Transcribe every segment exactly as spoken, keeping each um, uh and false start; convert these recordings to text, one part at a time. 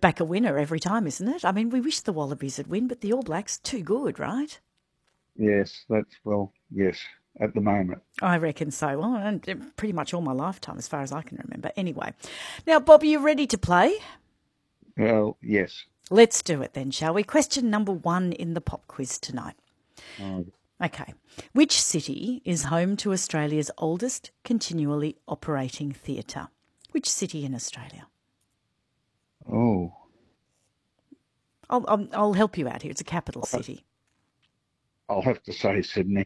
back a winner every time, isn't it? I mean, we wish the Wallabies would win, but the All Blacks, too good, right? Yes, that's, well, yes, at the moment. I reckon so. Well, and pretty much all my lifetime, as far as I can remember. Anyway, now, Bob, are you ready to play? Well, yes. Let's do it then, shall we? Question number one in the pop quiz tonight. Oh, Okay. Which city is home to Australia's oldest continually operating theatre? Which city in Australia? oh, I'll, I'll, I'll help you out here. It's a capital city. I'll have to say Sydney.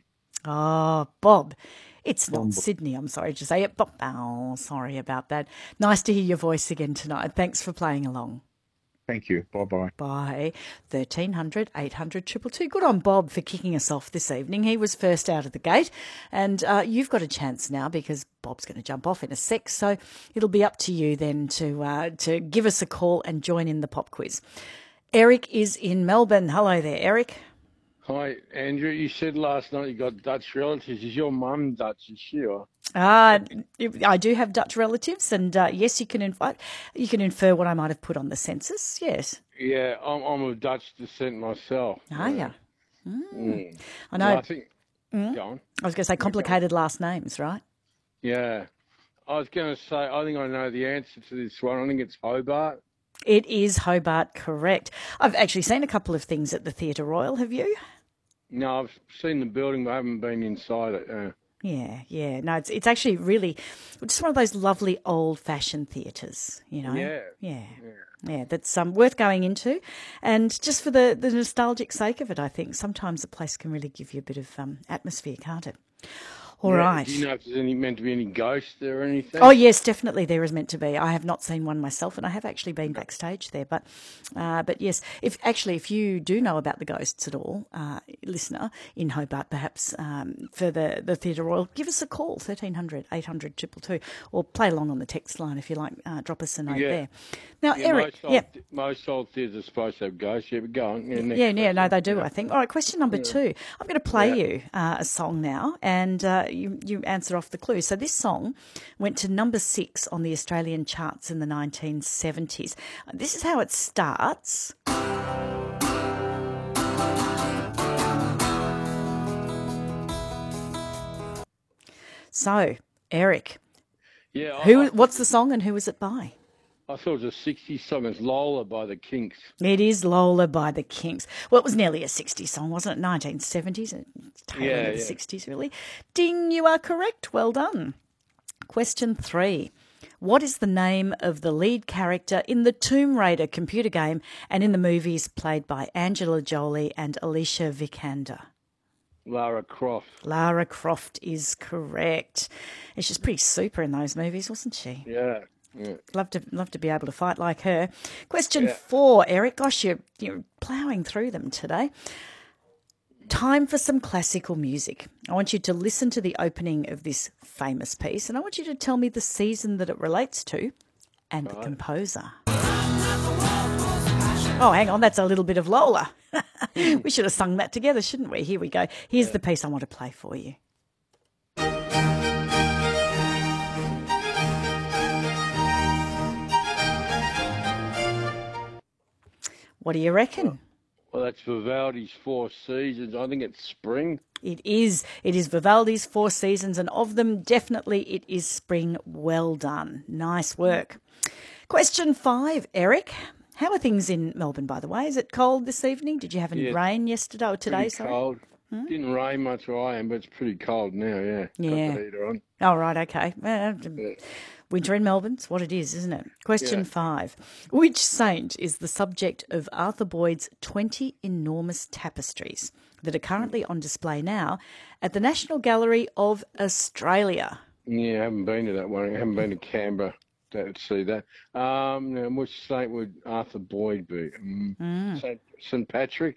Oh, Bob, it's not Um, Sydney. I'm sorry to say it. Bob, oh, sorry about that. Nice to hear your voice again tonight. Thanks for playing along. Thank you. Bye-bye. By thirteen hundred, eight hundred, two two two. Good on Bob for kicking us off this evening. He was first out of the gate. And uh, you've got a chance now because Bob's going to jump off in a sec. So it'll be up to you then to uh, to give us a call and join in the pop quiz. Eric is in Melbourne. Hello there, Eric. Hi, Andrew. You said last night you got Dutch relatives. Is your mum Dutch? Is she? Or? Uh, I do have Dutch relatives, and uh, yes, you can inf- you can infer what I might have put on the census. Yes. Yeah, I'm, I'm of Dutch descent myself. Are yeah. you? Mm. Mm. I know. Well, I think. Mm. Go on. I was going to say complicated last names, right? Yeah. I was going to say, I think I know the answer to this one. I think it's Hobart. It is Hobart, correct. I've actually seen a couple of things at the Theatre Royal. Have you? No, I've seen the building, but I haven't been inside it. Uh, Yeah, yeah. No, it's it's actually really just one of those lovely old-fashioned theatres, you know. yeah. Yeah. Yeah. Yeah, that's um, worth going into. And just for the, the nostalgic sake of it, I think sometimes a place can really give you a bit of um, atmosphere, can't it? All Yeah, right. Do you know if there's any meant to be any ghosts there or anything? Oh, yes, definitely there is meant to be. I have not seen one myself, and I have actually been backstage there. But uh, but yes, if actually, if you do know about the ghosts at all, uh, listener in Hobart, perhaps um, for the, the Theatre Royal, give us a call, thirteen hundred, eight hundred, two two two, or play along on the text line if you like, uh, drop us a note Yeah. there. Now, Yeah, Eric, most old, yeah. most old theatres are supposed to have ghosts. Yeah, but go on. Yeah, next Yeah, yeah, no, question. they do, Yeah. I think. All right, question number Yeah. two. I'm going to play Yeah. you uh, a song now, and uh, you, you answer off the clue. So this song went to number six on the Australian charts in the nineteen seventies. This is how it starts. So, Eric, Yeah, I, who? I, what's the song and who is it by? I thought it was a sixties song. It's Lola by the Kinks. It is Lola by the Kinks. Well, it was nearly a sixties song, wasn't it? nineteen seventies, tail end Yeah, of the yeah. sixties, really. Ding, you are correct. Well done. Question three. What is the name of the lead character in the Tomb Raider computer game and in the movies played by Angela Jolie and Alicia Vikander? Lara Croft. Lara Croft is correct. And she's pretty super in those movies, wasn't she? Yeah. Yeah. Love to love to be able to fight like her. Question Yeah. four, Eric. Gosh, you're you're ploughing through them today. Time for some classical music. I want you to listen to the opening of this famous piece, and I want you to tell me the season that it relates to and the composer. Oh, hang on, that's a little bit of Lola. We should have sung that together, shouldn't we? Here we go. Here's the piece I want to play for you. What do you reckon? Well, that's Vivaldi's Four Seasons. I think it's spring. It is. It is Vivaldi's Four Seasons, and of them, definitely it is spring. Well done. Nice work. Question five, Eric. How are things in Melbourne, by the way? Is it cold this evening? Did you have any Yeah, rain yesterday or today? Pretty Sorry. cold. Didn't rain much where I am, but it's pretty cold now, yeah. Yeah. Got the heater on. Oh, right, okay. Well, Yeah. winter in Melbourne's what it is, isn't it? Question Yeah. five. Which saint is the subject of Arthur Boyd's twenty enormous tapestries that are currently on display now at the National Gallery of Australia? Yeah, I haven't been to that one. I haven't been to Canberra to see that. Um, now, which saint would Arthur Boyd be? Um, Saint, Saint Patrick?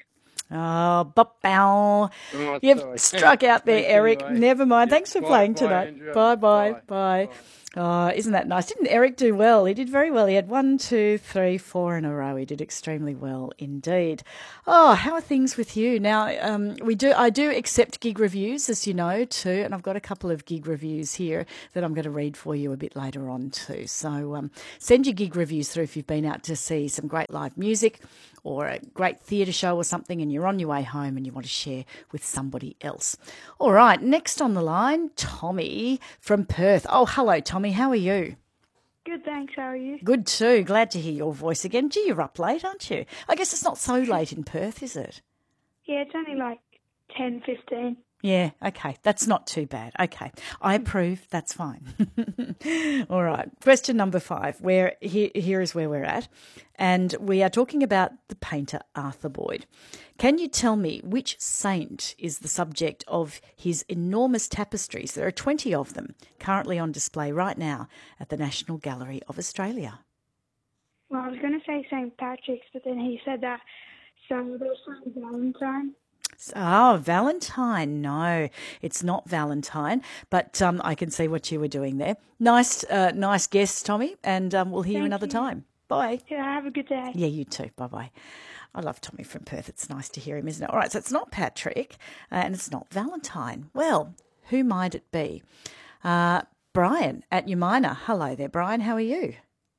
Oh, bop bow. Oh, You've sorry. struck out there, Thanks Eric. anyway. Never mind. Yeah, Thanks for bye, playing bye, tonight. Andrea. Bye-bye. Bye. Bye. Bye. Oh, isn't that nice? Didn't Eric do well? He did very well. He had one, two, three, four in a row. He did extremely well indeed. Oh, how are things with you? Now, um, we do. I do accept gig reviews, as you know, too, and I've got a couple of gig reviews here that I'm going to read for you a bit later on too. So um, send your gig reviews through if you've been out to see some great live music or a great theatre show or something and you're on your way home and you want to share with somebody else. All right, next on the line, Tommy from Perth. Oh, hello, Tommy. How are you? Good, thanks. How are you? Good too. Glad to hear your voice again. Gee, you're up late, aren't you? I guess it's not so late in Perth, is it? Yeah, it's only like ten, fifteen. Yeah, okay. That's not too bad. Okay. I approve. That's fine. All right. Question number five, where here, here is where we're at. And we are talking about the painter Arthur Boyd. Can you tell me which saint is the subject of his enormous tapestries? There are twenty of them currently on display right now at the National Gallery of Australia. Well, I was going to say Saint Patrick's, but then he said that. So there's Saint Valentine. Oh, Valentine. No, it's not Valentine, but um, I can see what you were doing there. Nice, uh, nice guess, Tommy, and um, we'll hear you Thank another you. time. Bye. Yeah, have a good day. Yeah, you too. Bye-bye. I love Tommy from Perth. It's nice to hear him, isn't it? All right, so it's not Patrick uh, and it's not Valentine. Well, who might it be? Uh, Brian at Umina. Hello there, Brian. How are you?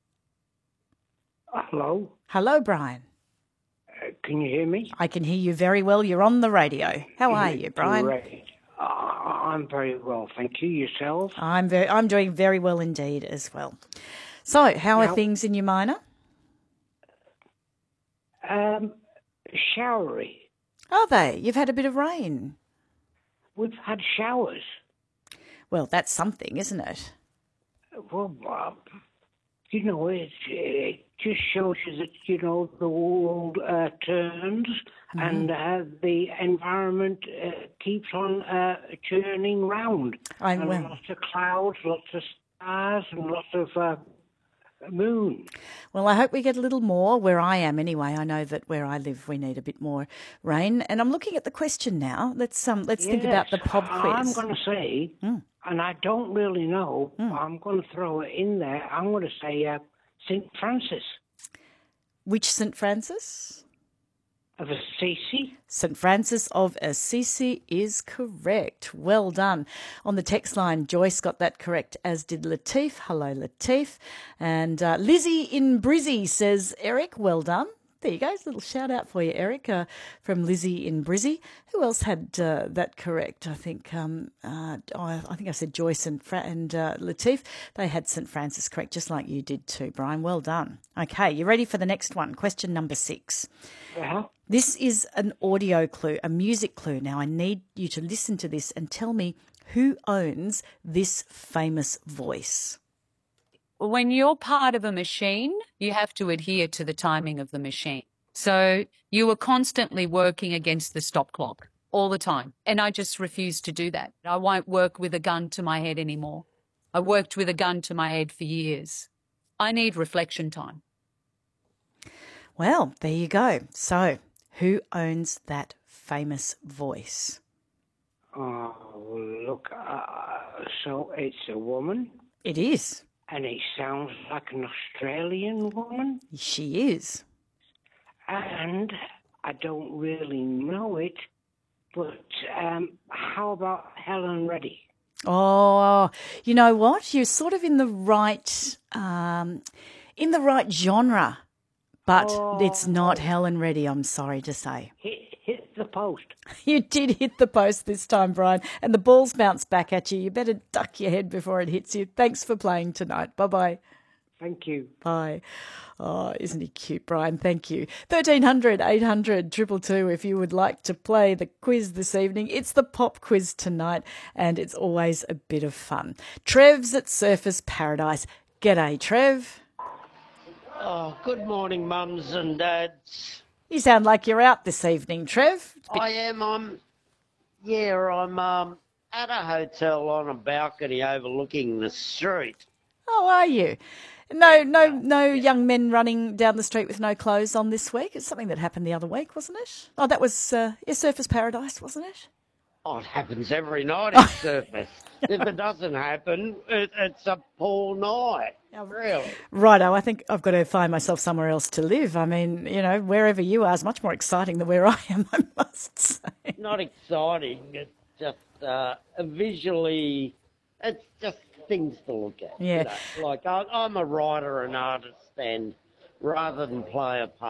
Hello, Hello, Brian. uh, can you hear me? I can hear you very well. You're on the radio. How are you, Brian? Great. Uh, I'm very well, thank you. Yourself? I'm very, I'm doing very well indeed as well. So, how are Now- things in Umina? Um, showery. Are they? You've had a bit of rain. We've had showers. Well, that's something, isn't it? Well, uh, you know, it, it just shows you that, you know, the world uh, turns and uh, the environment uh, keeps on uh, churning round. I and will. lots of clouds, lots of stars, and lots of uh, moon. Well, I hope we get a little more where I am anyway. I know that where I live we need a bit more rain. And I'm looking at the question now. Let's um let's think about the Yes, pub I'm quiz. going to say, Mm. and I don't really know, I'm going to throw it in there. I'm going to say uh, Saint Francis Which Saint Francis? of Assisi. Saint Francis of Assisi is correct. Well done. On the text line, Joyce got that correct, as did Latif. Hello, Latif. And uh, Lizzie in Brizzy says, Eric, well done. There you go. A little shout out for you, Eric, uh, from Lizzie in Brizzy. Who else had uh, that correct? I think um, uh, oh, I think I said Joyce and, Fra- and uh, Latif. They had Saint Francis correct, just like you did too, Brian. Well done. Okay, you ready for the next one? Question number six. Uh-huh. This is an audio clue, a music clue. Now, I need you to listen to this and tell me who owns this famous voice. When you're part of a machine, you have to adhere to the timing of the machine. So you are constantly working against the stop clock all the time. And I just refuse to do that. I won't work with a gun to my head anymore. I worked with a gun to my head for years. I need reflection time. Well, there you go. So, who owns that famous voice? Oh, look, uh, so it's a woman, It is. and it sounds like an Australian woman, She is. and I don't really know it, but um, how about Helen Reddy? Oh, you know what? You're sort of in the right, um, in the right genre, but it's not Helen Reddy. I'm sorry to say. Hit, hit the post. You did hit the post this time, Brian, and the ball's bounced back at you. You better duck your head before it hits you. Thanks for playing tonight. Bye-bye. Thank you. Bye. Oh, isn't he cute, Brian? Thank you. thirteen hundred, eight hundred, two two two if you would like to play the quiz this evening. It's the pop quiz tonight, and it's always a bit of fun. Trev's at Surfers Paradise. G'day, Trev. Oh, good morning, mums and dads. You sound like you're out this evening, Trev. I am. I'm. Yeah, I'm um at a hotel on a balcony overlooking the street. How are you? No, no, no young men running down the street with no clothes on this week. It's something that happened the other week, wasn't it? Oh, that was uh, yeah, Surfers Paradise, wasn't it? Oh, it happens every night in Surface. If it doesn't happen, it, it's a poor night. Really. Righto, I think I've got to find myself somewhere else to live. I mean, you know, wherever you are is much more exciting than where I am, I must say. Not exciting. It's just uh, visually, it's just things to look at. Yeah. You know? Like, I, I'm a writer and artist, and rather than play a part,